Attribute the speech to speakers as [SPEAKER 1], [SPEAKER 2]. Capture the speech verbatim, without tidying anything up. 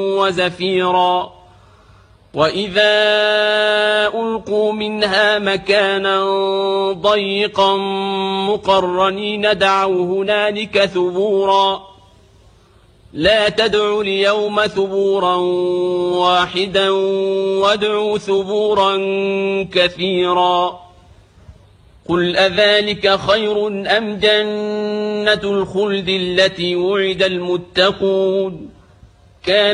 [SPEAKER 1] وزفيرا وإذا ألقوا منها مكانا ضيقا مقرنين دعوا هنالك ثبورا لا تدعوا اليوم ثبورا واحدا وادعوا ثبورا كثيرا قل أذلك خير أم جنة الخلد التي وعد المتقون كان